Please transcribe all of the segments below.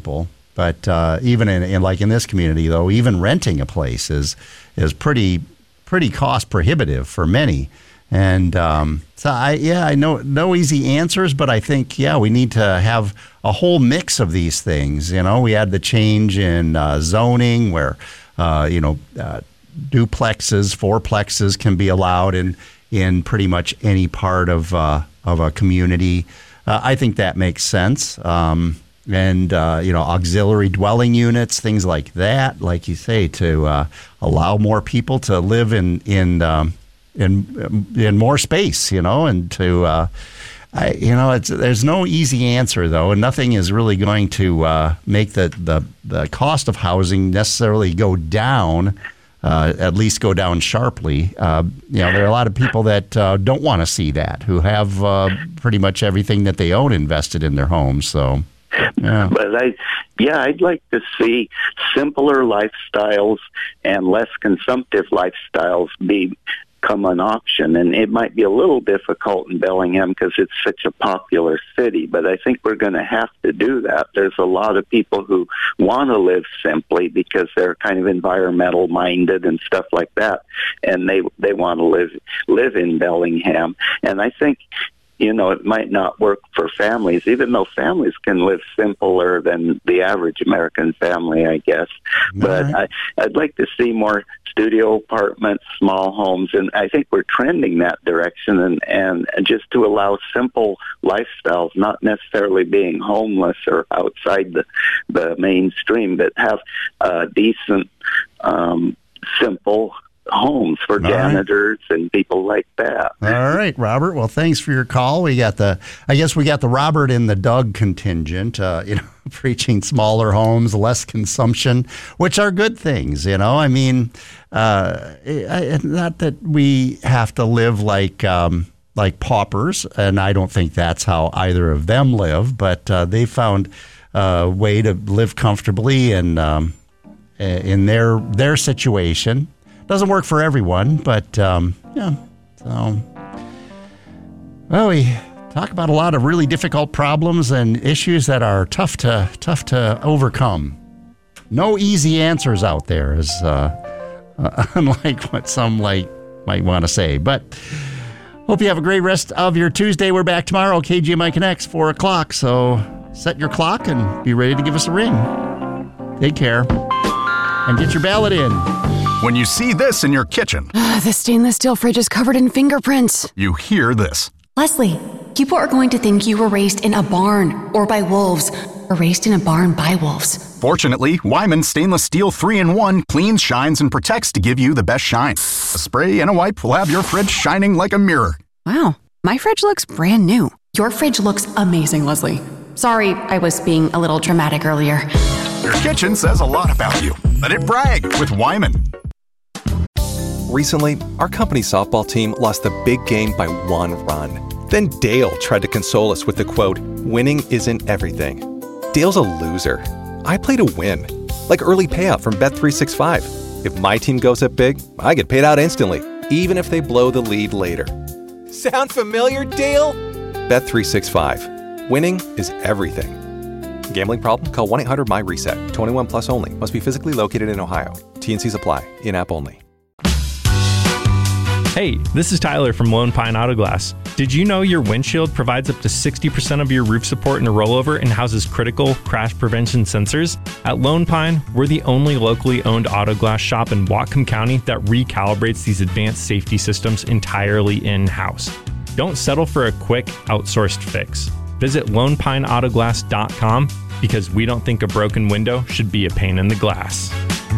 people. But even in this community, though, even renting a place is pretty cost prohibitive for many. And so I know no easy answers, but I think we need to have a whole mix of these things. We had the change in zoning where duplexes, fourplexes can be allowed in pretty much any part of a community. I think that makes sense. And auxiliary dwelling units, things like that, like you say, to allow more people to live in more space, and to there's no easy answer though, and nothing is really going to make the cost of housing necessarily go down. At least go down sharply. There are a lot of people that don't want to see that, who have pretty much everything that they own invested in their homes. So. Yeah. But I'd like to see simpler lifestyles and less consumptive lifestyles become an option. And it might be a little difficult in Bellingham because it's such a popular city, but I think we're going to have to do that. There's a lot of people who want to live simply because they're kind of environmental minded and stuff like that, and they want to live in Bellingham. And I think it might not work for families, even though families can live simpler than the average American family, I guess. But I'd like to see more studio apartments, small homes, and I think we're trending that direction, and just to allow simple lifestyles, not necessarily being homeless or outside the mainstream, but have decent, simple homes for janitors and people like that. All right, Robert. Well, thanks for your call. I guess we got the Robert and the Doug contingent, preaching smaller homes, less consumption, which are good things, I mean, not that we have to live like paupers, and I don't think that's how either of them live, but they found a way to live comfortably and in their situation. Doesn't work for everyone, but So, we talk about a lot of really difficult problems and issues that are tough to overcome. No easy answers out there, as unlike what some might want to say. But hope you have a great rest of your Tuesday. We're back tomorrow, KGMI Connects, 4 o'clock. So set your clock and be ready to give us a ring. Take care and get your ballot in. When you see this in your kitchen, the stainless steel fridge is covered in fingerprints. You hear this. Leslie, people are going to think you were raised in a barn or by wolves, or raised in a barn by wolves. Fortunately, Wyman Stainless Steel 3-in-1 cleans, shines, and protects to give you the best shine. A spray and a wipe will have your fridge shining like a mirror. Wow, my fridge looks brand new. Your fridge looks amazing, Leslie. Sorry, I was being a little dramatic earlier. Your kitchen says a lot about you. Let it brag with Wyman. Recently, our company softball team lost the big game by 1 run. Then Dale tried to console us with the quote, "Winning isn't everything." Dale's a loser. I play to win. Like early payout from Bet365. If my team goes up big, I get paid out instantly, even if they blow the lead later. Sound familiar, Dale? Bet365. Winning is everything. Gambling problem? Call 1-800-MY-RESET. 21 plus only. Must be physically located in Ohio. T&Cs apply. In-app only. Hey, this is Tyler from Lone Pine Auto Glass. Did you know your windshield provides up to 60% of your roof support in a rollover and houses critical crash prevention sensors? At Lone Pine, we're the only locally owned auto glass shop in Whatcom County that recalibrates these advanced safety systems entirely in-house. Don't settle for a quick, outsourced fix. Visit LonePineAutoGlass.com because we don't think a broken window should be a pain in the glass.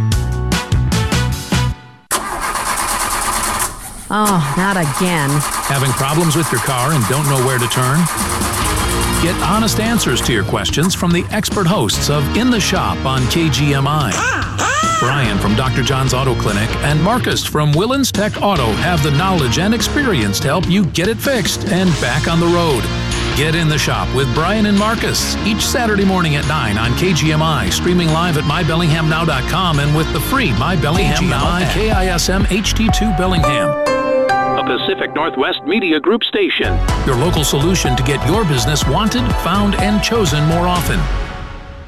Oh, not again. Having problems with your car and don't know where to turn? Get honest answers to your questions from the expert hosts of In the Shop on KGMI. Brian from Dr. John's Auto Clinic and Marcus from Willens Tech Auto have the knowledge and experience to help you get it fixed and back on the road. Get In the Shop with Brian and Marcus each Saturday morning at 9 on KGMI, streaming live at MyBellinghamNow.com and with the free My Bellingham Now app. KISM HD2 Bellingham. A Pacific Northwest Media Group station. Your local solution to get your business wanted, found, and chosen more often.